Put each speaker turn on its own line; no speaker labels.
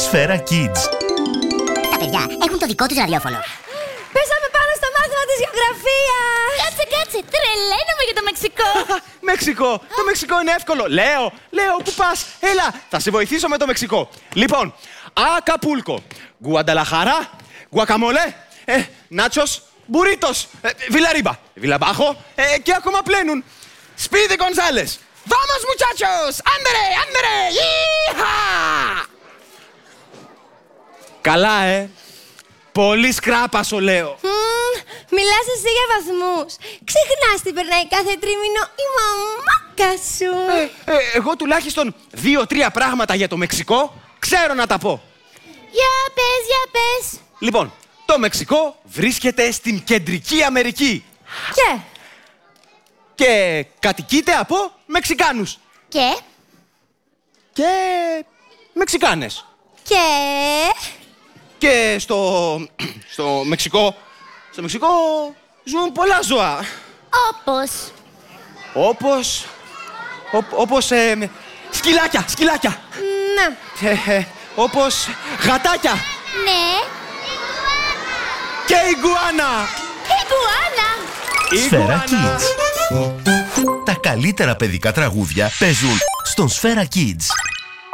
Σφαίρα Kids.
Τα παιδιά έχουν το δικό τους ραδιόφωνο.
Πέσαμε πάνω στο μάθημα της γεωγραφίας.
Κάτσε, τρελαίνομαι για το Μεξικό.
Μεξικό, το Μεξικό είναι εύκολο. Λέω, πού πας? Έλα, θα σε βοηθήσω με το Μεξικό. Λοιπόν, Ακαπούλκο, Γκουανταλαχάρα, Γκουακαμολέ, Νάτσος, Μπουρίτος, Βιλαρίμπα, Βιλαμπάχο και ακόμα πλένουν. Σπίδι Γκονζάλες. Vamos muchachos, άντρε, Ιχα! Καλά, πολύ σκράπασο, λέω.
Μιλάς εσύ για βαθμούς. Ξεχνάς τι περνάει κάθε τρίμηνο η μαμάκα σου.
Εγώ τουλάχιστον 2-3 πράγματα για το Μεξικό ξέρω να τα πω.
Για πες.
Λοιπόν, το Μεξικό βρίσκεται στην Κεντρική Αμερική και κατοικείται από Μεξικάνους και Μεξικάνες. Και στο Μεξικό ζουν πολλά ζώα. Όπως σκυλάκια.
Να.
Όπως γατάκια.
Ναι.
Και ιγκουάνα.
Σφαίρα Kids. Τα καλύτερα παιδικά τραγούδια παίζουν στον Σφαίρα Kids.